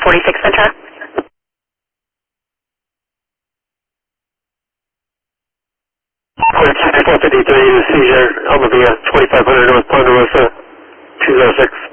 46 Centra. Point 5453 is seizure, Almavia, 2500 North Ponderosa, 206.